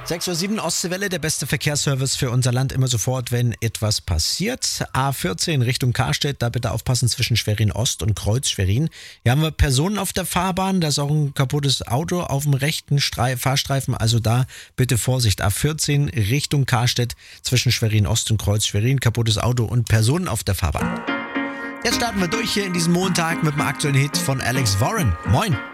6:07 Uhr Ostseewelle, der beste Verkehrsservice für unser Land immer sofort, wenn etwas passiert. A14 Richtung Karstedt, da bitte aufpassen zwischen Schwerin Ost und Kreuz Schwerin. Hier haben wir Personen auf der Fahrbahn, da ist auch ein kaputtes Auto auf dem rechten Fahrstreifen, also da bitte Vorsicht. A14 Richtung Karstedt zwischen Schwerin Ost und Kreuz Schwerin, kaputtes Auto und Personen auf der Fahrbahn. Jetzt starten wir durch hier in diesem Montag mit dem aktuellen Hit von Alex Warren. Moin!